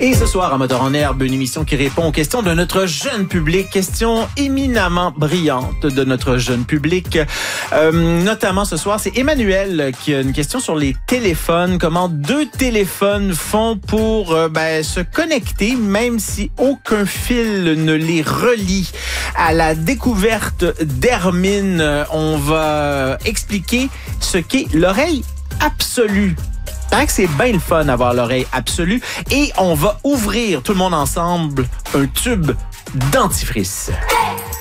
Et ce soir, à Moteur en herbe, une émission qui répond aux questions de notre jeune public, questions éminemment brillantes de notre jeune public. Notamment ce soir, c'est Emmanuel qui a une question sur les téléphones. Comment 2 téléphones font pour se connecter, même si aucun fil ne les relie. À la découverte d'Hermine, on va expliquer ce qu'est l'oreille absolue. Il paraît que c'est bien le fun d'avoir l'oreille absolue. Et on va ouvrir tout le monde ensemble un tube dentifrice.